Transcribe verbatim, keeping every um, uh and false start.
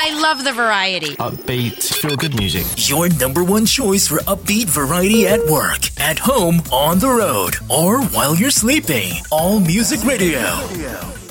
I love the variety. Upbeat, feel-good music. Your number one choice for upbeat variety at work, at home, on the road, or while you're sleeping. All Music Radio.